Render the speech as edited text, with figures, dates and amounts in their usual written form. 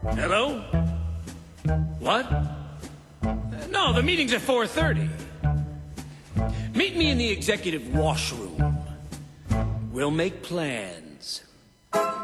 Hello? What? No, the meeting's at 4:30. Meet me in the executive washroom. We'll make plans.